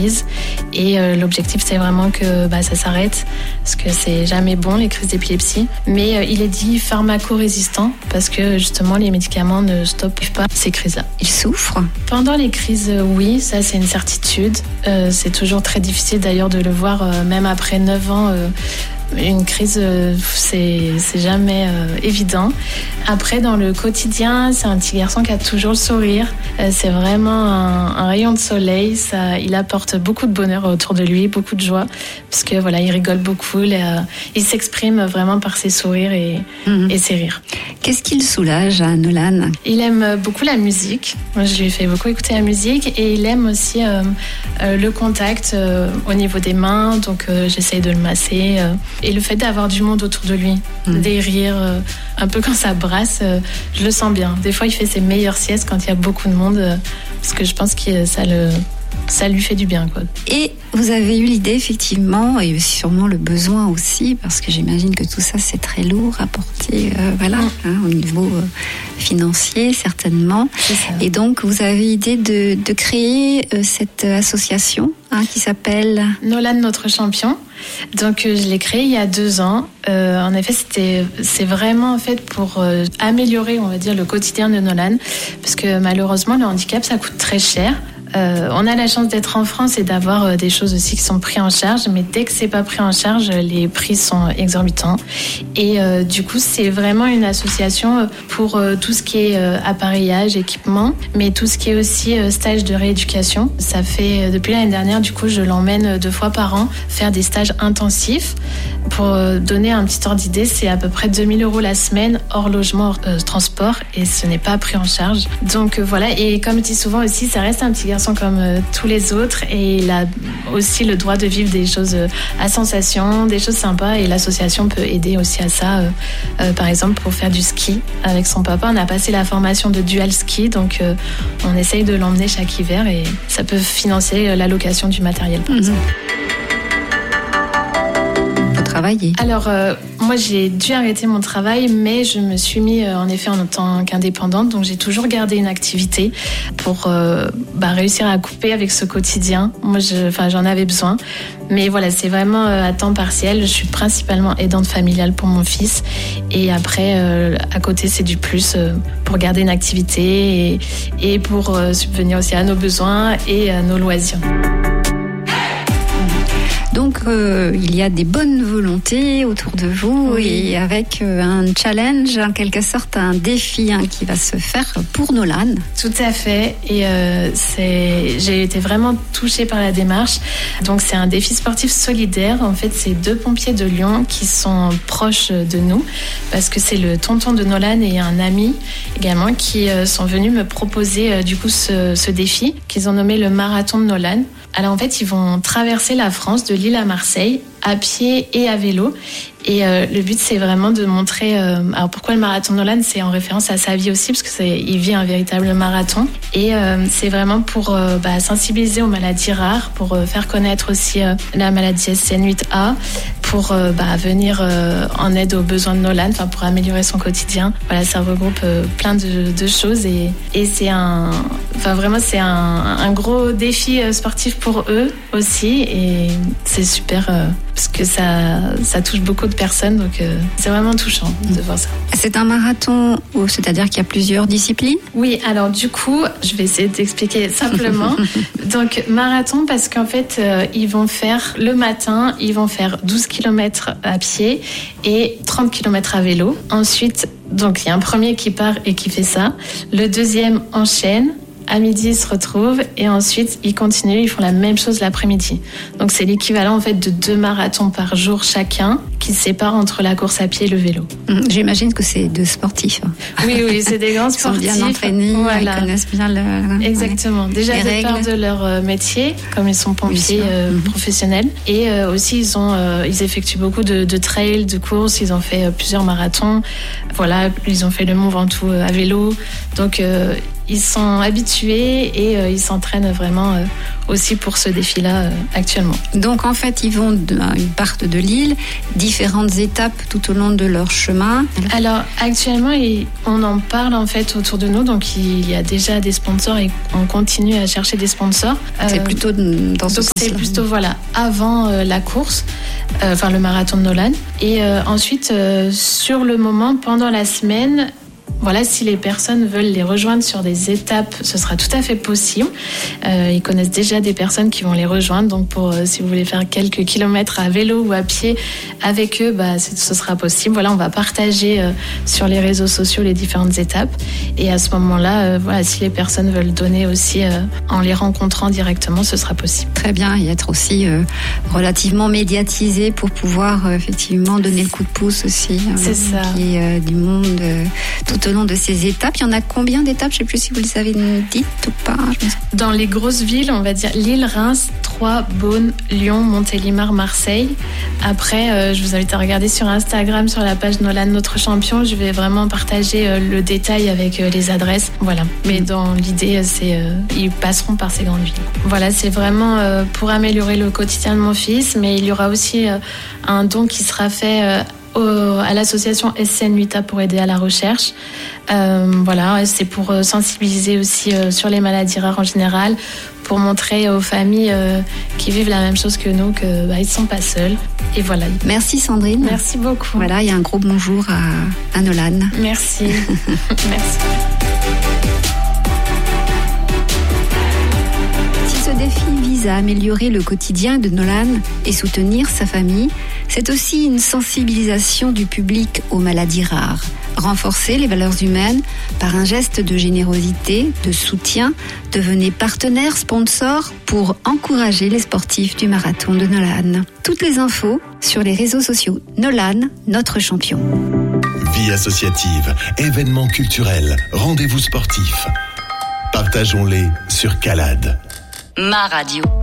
crises. Et l'objectif, c'est vraiment que ça s'arrête, parce que c'est jamais bon, les crises d'épilepsie. Mais il est dit pharmacorésistant, parce que justement, les médicaments ne stoppent pas ces crises-là. Il souffre ? Pendant les crises, oui, ça c'est une certitude. C'est toujours très difficile d'ailleurs de le voir, même après 9 ans. Une crise, c'est jamais évident. Après, dans le quotidien, c'est un petit garçon qui a toujours le sourire. C'est vraiment un rayon de soleil. Il apporte beaucoup de bonheur autour de lui, beaucoup de joie, parce que voilà, il rigole beaucoup. Il s'exprime vraiment par ses sourires et ses rires. Qu'est-ce qui le soulage à Nolan ? Il aime beaucoup la musique. Moi, je lui fais beaucoup écouter la musique, et il aime aussi le contact au niveau des mains. Donc, j'essaye de le masser. Et le fait d'avoir du monde autour de lui, des rires, un peu quand ça brasse, je le sens bien. Des fois, il fait ses meilleures siestes quand il y a beaucoup de monde, parce que je pense que ça lui fait du bien, quoi. Et vous avez eu l'idée, effectivement, et sûrement le besoin aussi, parce que j'imagine que tout ça, c'est très lourd à porter, au niveau financier, certainement. C'est ça. Et donc, vous avez l'idée de créer cette association qui s'appelle Nolan, notre champion. Donc, je l'ai créé il y a 2 ans. En effet, c'est vraiment en fait pour améliorer, on va dire, le quotidien de Nolan, parce que malheureusement, le handicap, ça coûte très cher. On a la chance d'être en France et d'avoir des choses aussi qui sont prises en charge, mais dès que c'est pas pris en charge, les prix sont exorbitants. Et du coup, c'est vraiment une association pour tout ce qui est appareillage, équipement, mais tout ce qui est aussi stage de rééducation. Ça fait depuis l'année dernière, du coup, je l'emmène 2 fois par an faire des stages intensifs. Pour donner un petit ordre d'idée, c'est à peu près 2 000 € la semaine, hors logement, hors transport, et ce n'est pas pris en charge. Donc voilà, et comme je dis souvent aussi, ça reste un petit garçon comme tous les autres, et il a aussi le droit de vivre des choses à sensation, des choses sympas, et l'association peut aider aussi à ça. Par exemple, pour faire du ski avec son papa, on a passé la formation de dual ski, donc on essaye de l'emmener chaque hiver, et ça peut financer la location du matériel, par exemple. Travailler. Alors, moi, j'ai dû arrêter mon travail, mais je me suis mis en effet en tant qu'indépendante. Donc, j'ai toujours gardé une activité pour réussir à couper avec ce quotidien. Moi, j'en avais besoin. Mais voilà, c'est vraiment à temps partiel. Je suis principalement aidante familiale pour mon fils. Et après, à côté, c'est du plus pour garder une activité et pour subvenir aussi à nos besoins et à nos loisirs. Donc, il y a des bonnes volontés autour de vous, oui. Et avec un challenge, en quelque sorte, un défi qui va se faire pour Nolan. Tout à fait. Et j'ai été vraiment touchée par la démarche. Donc, c'est un défi sportif solidaire. En fait, c'est 2 pompiers de Lyon qui sont proches de nous, parce que c'est le tonton de Nolan et un ami également qui sont venus me proposer du coup ce défi qu'ils ont nommé le marathon de Nolan. Alors en fait, ils vont traverser la France de Lille à Marseille à pied et à vélo. Et le but, c'est vraiment de montrer... alors pourquoi le marathon de Nolan ? C'est en référence à sa vie aussi, parce qu'il vit un véritable marathon. Et c'est vraiment pour sensibiliser aux maladies rares, pour faire connaître aussi la maladie SCN8A, pour venir en aide aux besoins de Nolan, pour améliorer son quotidien. Voilà, ça regroupe plein de choses. Et c'est vraiment, c'est un gros défi sportif pour eux aussi. Et c'est super... parce que ça touche beaucoup de personnes, donc c'est vraiment touchant de voir ça. C'est un marathon, c'est-à-dire qu'il y a plusieurs disciplines ? Oui, alors du coup, je vais essayer d'expliquer simplement. Donc marathon, parce qu'en fait, ils vont faire le matin, ils vont faire 12 km à pied et 30 km à vélo. Ensuite, donc il y a un premier qui part et qui fait ça. Le deuxième enchaîne. À midi, ils se retrouvent et ensuite, ils continuent, ils font la même chose l'après-midi. Donc, c'est l'équivalent en fait de 2 marathons par jour chacun qui se séparent entre la course à pied et le vélo. J'imagine que c'est 2 sportifs. Oui, c'est des grands sportifs. Ils sont bien entraînés, ils connaissent bien Exactement. Déjà, de peur de leur métier, comme ils sont pompiers professionnels. Et aussi, ils effectuent beaucoup de trails, de courses. Ils ont fait plusieurs marathons. Voilà, ils ont fait le Mont Ventoux à vélo. Donc, ils sont habitués et ils s'entraînent vraiment aussi pour ce défi-là actuellement. Donc en fait, ils partent de Lille, différentes étapes tout au long de leur chemin. Alors actuellement, on en parle en fait autour de nous, donc il y a déjà des sponsors et on continue à chercher des sponsors. C'est plutôt dans ce sens-là. C'est plutôt avant la course, le marathon de Nolans. Et ensuite, sur le moment, pendant la semaine, si les personnes veulent les rejoindre sur des étapes, ce sera tout à fait possible. Ils connaissent déjà des personnes qui vont les rejoindre. Donc, si vous voulez faire quelques kilomètres à vélo ou à pied avec eux, ce sera possible. On va partager sur les réseaux sociaux les différentes étapes. Et à ce moment-là, si les personnes veulent donner aussi en les rencontrant directement, ce sera possible. Très bien. Et être aussi relativement médiatisé pour pouvoir effectivement donner le coup de pouce aussi. C'est ça. Qui est du monde tout au long de ces étapes. Il y en a combien d'étapes? Je ne sais plus si vous les avez dites ou pas. Dans les grosses villes, on va dire Lille, Reims, Troyes, Beaune, Lyon, Montélimar, Marseille. Après, je vous invite à regarder sur Instagram, sur la page Nolan Notre Champion. Je vais vraiment partager le détail avec les adresses. Voilà. Mais dans l'idée, ils passeront par ces grandes villes. Voilà, c'est vraiment pour améliorer le quotidien de mon fils. Mais il y aura aussi un don qui sera fait à l'association SCN Vita pour aider à la recherche. C'est pour sensibiliser aussi sur les maladies rares en général, pour montrer aux familles qui vivent la même chose que nous qu'ils ne sont pas seuls. Et voilà. Merci Sandrine. Merci beaucoup. Voilà, il y a un gros bonjour à Nolan. Merci. Merci. Si ce défi vise à améliorer le quotidien de Nolan et soutenir sa famille, c'est aussi une sensibilisation du public aux maladies rares. Renforcer les valeurs humaines par un geste de générosité, de soutien. Devenez partenaire sponsor pour encourager les sportifs du marathon de Nolan. Toutes les infos sur les réseaux sociaux Nolan, notre champion. Vie associative, événements culturels, rendez-vous sportifs. Partageons-les sur Calade. Ma radio.